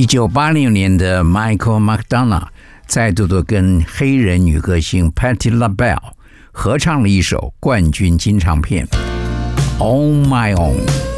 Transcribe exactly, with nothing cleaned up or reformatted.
一九八六年的 Michael McDonald 再度的跟黑人女歌星 Patti LaBelle 合唱了一首冠军金唱片 On My Own。